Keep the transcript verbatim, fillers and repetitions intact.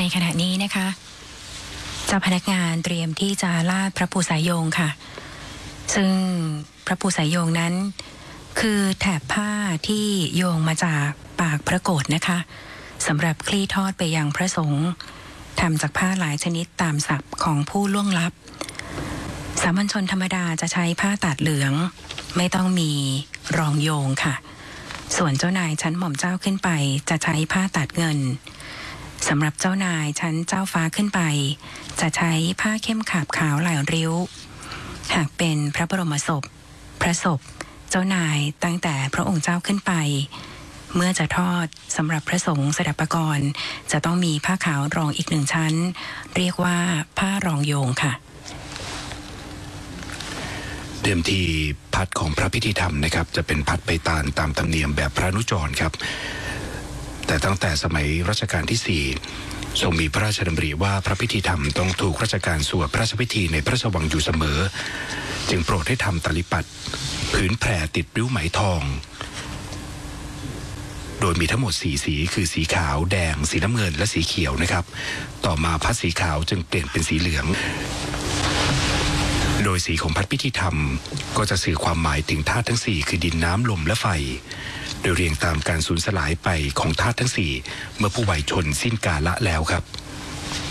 ขณะนี้นะคะเจ้าพนักงานเตรียมที่จะลาดพระภูสายโยงค่ะซึ่งพระภูสายโยงนั้นคือแถบผ้าที่โยงมาจากปากพระโกฐนะคะสำหรับคลี่ทอดไปยังพระสงฆ์ทำจากผ้าหลายชนิดตามศัพท์ของผู้ล่วงลับสามัญชนธรรมดาจะใช้ผ้าตัดเหลืองไม่ต้องมีรองโยงค่ะส่วนเจ้านายชั้นหม่อมเจ้าขึ้นไปจะใช้ผ้าตัดเงินสำหรับเจ้านายชั้นเจ้าฟ้าขึ้นไปจะใช้ผ้าเข้มขาบขาวหลายริ้วหากเป็นพระบรมศพพระศพเจ้านายตั้งแต่พระองค์เจ้าขึ้นไปเมื่อจะทอดสำหรับพระสงฆ์สดับปกรณ์จะต้องมีผ้าขาวรองอีกหนึ่งชั้นเรียกว่าผ้ารองโยงค่ะเดิมทีพัดของพระพิธีธรรมนะครับจะเป็นพัดใบตาลตามธรรมเนียมแบบพระอนุจรครับแต่ตั้งแต่สมัยรัชกาลที่สี่ทรงมีพระราชดำริว่าพระพิธีธรรมต้องถูกราชการสวดพระราชพิธีในพระราชวังอยู่เสมอจึงโปรดให้ทำตาลิปัดผืนแผ่ติดริ้วไหมทองโดยมีทั้งหมดสี่สีคือสีขาวแดงสีน้ำเงินและสีเขียวนะครับต่อมาพัดสีขาวจึงเปลี่ยนเป็นสีเหลืองโดยสีของพัดพิธีธรรมก็จะสื่อความหมายถึงธาตุทั้งสี่คือดินน้ำลมและไฟโดยเรียงตามการสูญสลายไปของธาตุทั้งสี่เมื่อผู้วัยชนสิ้นกาลละแล้วครับ